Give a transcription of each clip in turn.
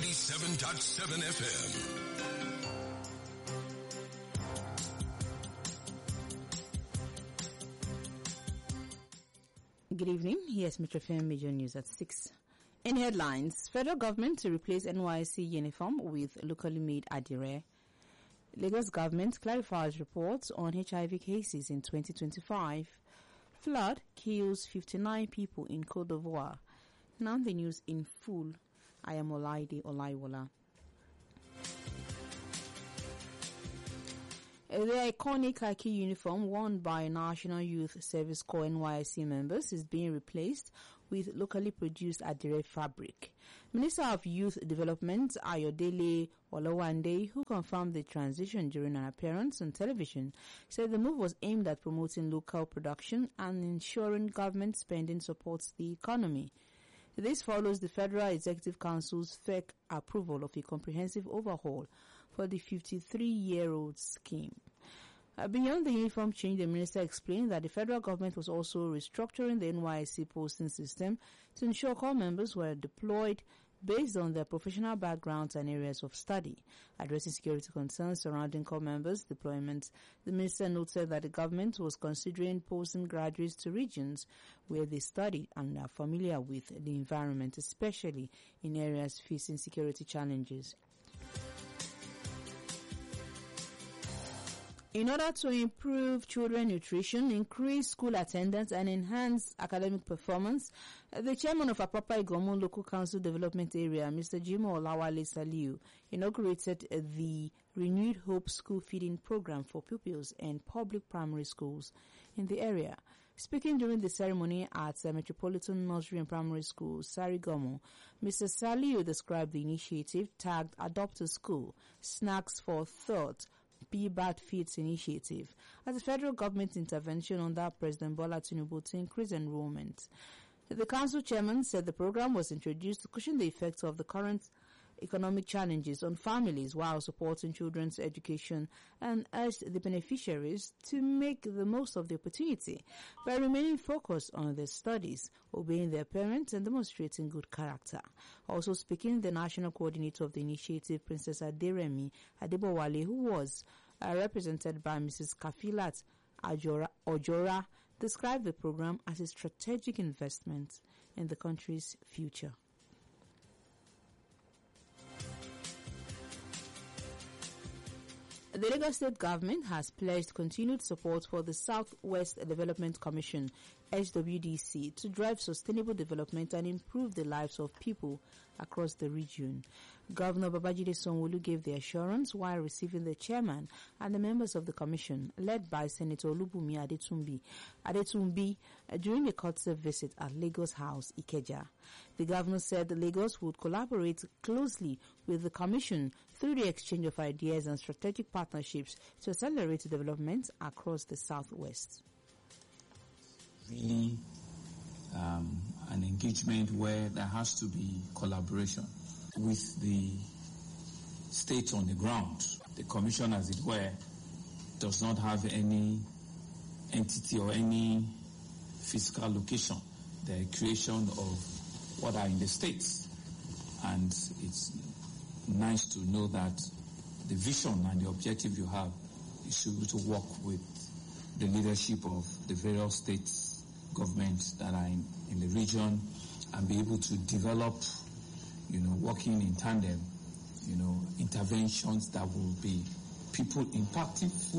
97.7 FM. Good evening. Here's Metro FM Major News at 6. In headlines, federal government to replace NYSC uniform with locally made adire. Lagos government clarifies reports on HIV cases in 2025. Flood kills 59 people in Côte d'Ivoire. Now the news in full. I am Olaide Olaiwola. The iconic khaki uniform worn by National Youth Service Corps NYSC members is being replaced with locally produced adire fabric. Minister of Youth Development Ayodele Olawande, who confirmed the transition during an appearance on television, said the move was aimed at promoting local production and ensuring government spending supports the economy. This follows the Federal Executive Council's FEC approval of a comprehensive overhaul for the 53-year-old scheme. Beyond the uniform change, the minister explained that the federal government was also restructuring the NYSC posting system to ensure corps members were deployed based on their professional backgrounds and areas of study. Addressing security concerns surrounding corps members' deployment, the minister noted that the government was considering posting graduates to regions where they studied and are familiar with the environment, especially in areas facing security challenges. In order to improve children nutrition, increase school attendance and enhance academic performance, the chairman of Apapa Igomo Local Council Development Area, Mr. Jimo Olawale Saliu, inaugurated the Renewed Hope School Feeding Program for pupils in public primary schools in the area. Speaking during the ceremony at Metropolitan Nursery and Primary School, Sarigomo, Mr. Saliu described the initiative tagged Adopt a School, Snacks for Thought, Be Bad Feeds initiative as a federal government intervention under President Bola Tinubu to increase enrollment. The council chairman said the program was introduced to cushion the effects of the current economic challenges on families while supporting children's education and urged the beneficiaries to make the most of the opportunity by remaining focused on their studies, obeying their parents and demonstrating good character. Also speaking, the national coordinator of the initiative, Princess Aderemi Adebowale, who was represented by Mrs. Kafilat Ojora, described the program as a strategic investment in the country's future. The Lagos State Government has pledged continued support for the Southwest Development Commission, SWDC, to drive sustainable development and improve the lives of people across the region. Governor Babajide Sanwo-Olu gave the assurance while receiving the chairman and the members of the commission, led by Senator Olubunmi Adetumbi, during a courtesy visit at Lagos House, Ikeja. The governor said Lagos would collaborate closely with the commission through the exchange of ideas and strategic partnerships to accelerate development across the Southwest. Really, an engagement where there has to be collaboration with the state on the ground. The commission, as it were, does not have any entity or any physical location. The creation of what are in the states. And it's nice to know that the vision and the objective you have is to be able to work with the leadership of the various states governments that are in the region and be able to develop, working in tandem, interventions that will be people impacting.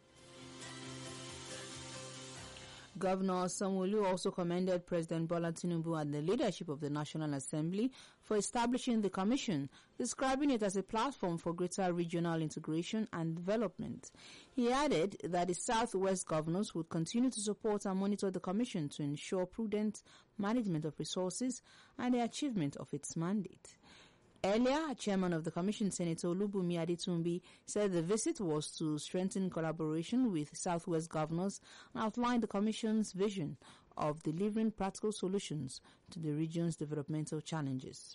Governor Sanwo-Olu also commended President Bola Tinubu and the leadership of the National Assembly for establishing the commission, describing it as a platform for greater regional integration and development. He added that the Southwest governors would continue to support and monitor the commission to ensure prudent management of resources and the achievement of its mandate. Earlier, chairman of the commission, Senator Olubunmi Adetumbi, said the visit was to strengthen collaboration with Southwest governors and outline the commission's vision of delivering practical solutions to the region's developmental challenges.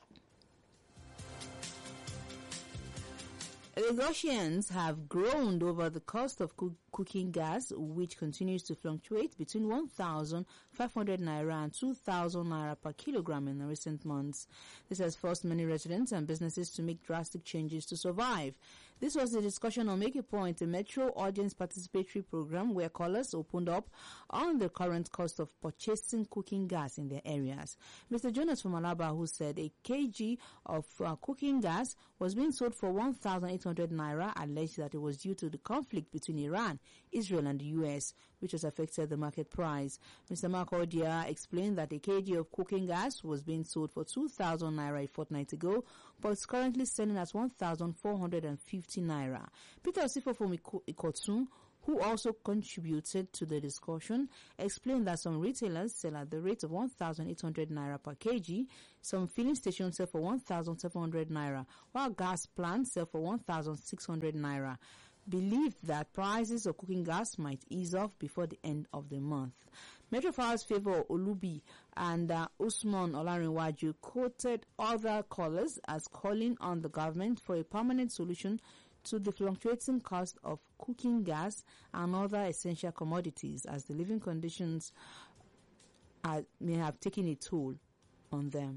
Lagosians have groaned over the cost of cooking gas, which continues to fluctuate between 1,500 naira and 2,000 naira per kilogram in the recent months. This has forced many residents and businesses to make drastic changes to survive. This was the discussion on Make a Point, a Metro audience participatory program where callers opened up on the current cost of purchasing cooking gas in their areas. Mr. Jonas from Alaba, who said a kg of cooking gas was being sold for 1,800 naira, alleged that it was due to the conflict between Iran, Israel and the US, which has affected the market price. Mr. Mark Odia explained that a kg of cooking gas was being sold for 2,000 naira a fortnight ago, but is currently selling at 1,450 naira. Peter Osifo from Ikotun, who also contributed to the discussion, explained that some retailers sell at the rate of 1,800 naira per kg, some filling stations sell for 1,700 naira, while gas plants sell for 1,600 naira. Believed that prices of cooking gas might ease off before the end of the month. Metro Files favor Olubi and Usman Olarinwaju quoted other callers as calling on the government for a permanent solution to the fluctuating cost of cooking gas and other essential commodities, as the living conditions may have taken a toll on them.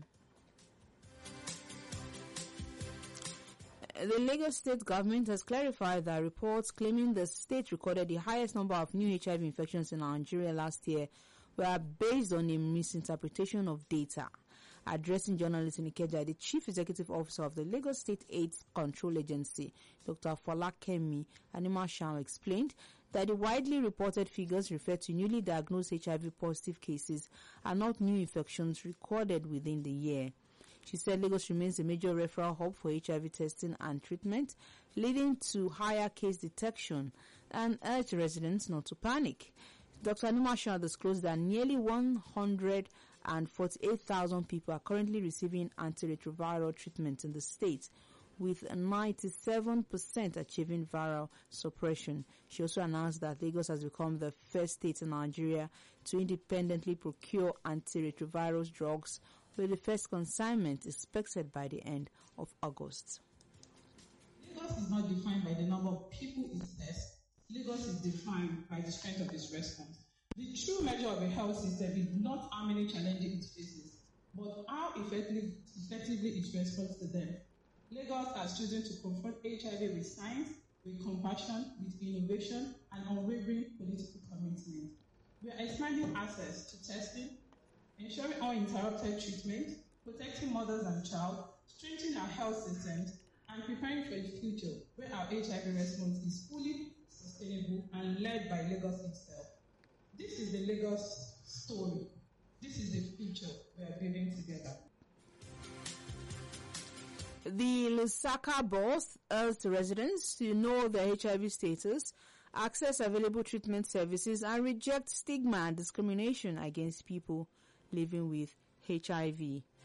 The Lagos State government has clarified that reports claiming the state recorded the highest number of new HIV infections in Nigeria last year were based on a misinterpretation of data. Addressing journalists in Ikeja, the Chief Executive Officer of the Lagos State AIDS Control Agency, Dr. Folakemi Animashaw, explained that the widely reported figures refer to newly diagnosed HIV-positive cases and not new infections recorded within the year. She said Lagos remains a major referral hub for HIV testing and treatment, leading to higher case detection, and urged residents not to panic. Dr. Animashaw disclosed that nearly 148,000 people are currently receiving antiretroviral treatment in the state, with 97% achieving viral suppression. She also announced that Lagos has become the first state in Nigeria to independently procure antiretroviral drugs, with the first consignment expected by the end of August. Lagos is not defined by the number of people it tests. Lagos is defined by the strength of its response. The true measure of a health system is not how many challenges it faces, but how effectively it responds to them. Lagos has chosen to confront HIV with science, with compassion, with innovation, and unwavering political commitment. We are expanding access to testing, ensuring uninterrupted treatment, protecting mothers and child, strengthening our health systems, and preparing for a future where our HIV response is fully sustainable and led by Lagos itself. This is the Lagos story. This is the future we are building together. The Lusaka boss urged residents to know their HIV status, access available treatment services, and reject stigma and discrimination against people living with HIV.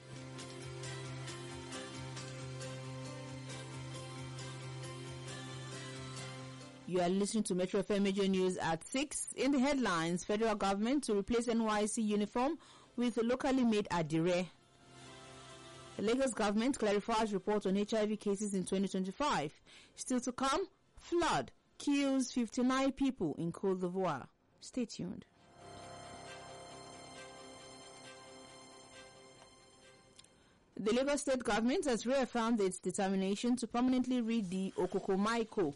You are listening to Metro FM Major News at 6. In the headlines, federal government to replace NYSC uniform with locally made adire. The Lagos government clarifies report on HIV cases in 2025. Still to come, flood kills 59 people in Côte d'Ivoire. Stay tuned. The Lagos State government has reaffirmed its determination to permanently rid the Okokomaiko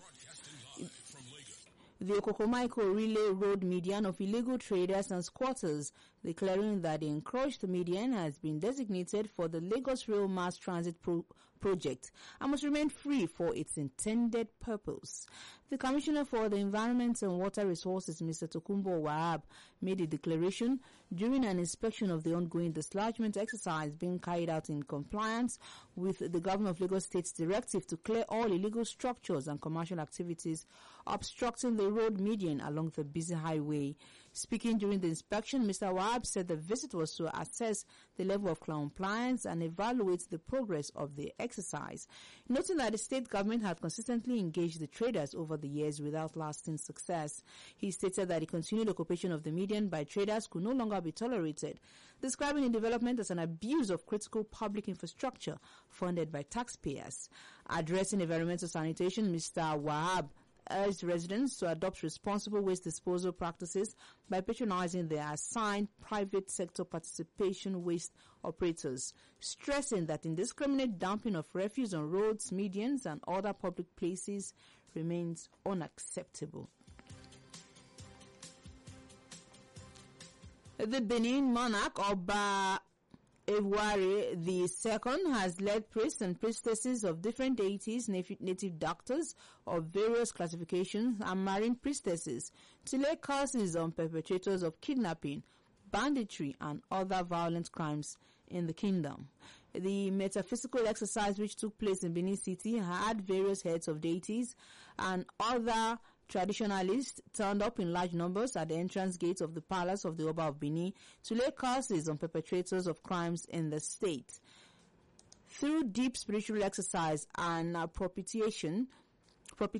Relay Road median of illegal traders and squatters, declaring that the encroached median has been designated for the Lagos Rail Mass Transit project and must remain free for its intended purpose. The Commissioner for the Environment and Water Resources, Mr. Tokunbo Wahab, made a declaration during an inspection of the ongoing dislodgement exercise being carried out in compliance with the Governor of Lagos State's directive to clear all illegal structures and commercial activities obstructing the road median along the busy highway. Speaking during the inspection, Mr. Wahab said the visit was to assess the level of compliance and evaluate the progress of the exercise, noting that the state government had consistently engaged the traders over the years without lasting success. He stated that the continued occupation of the median by traders could no longer be tolerated, describing the development as an abuse of critical public infrastructure funded by taxpayers. Addressing environmental sanitation, Mr. Wahab urged residents to adopt responsible waste disposal practices by patronizing their assigned private sector participation waste operators, stressing that indiscriminate dumping of refuse on roads, medians, and other public places remains unacceptable. The Benin monarch, Oba Ewuare II, has led priests and priestesses of different deities, native doctors of various classifications, and marine priestesses to lay curses on perpetrators of kidnapping, banditry, and other violent crimes in the kingdom. The metaphysical exercise, which took place in Benin City, had various heads of deities and other traditionalists turned up in large numbers at the entrance gates of the palace of the Oba of Benin to lay curses on perpetrators of crimes in the state. Through deep spiritual exercise and propitiation,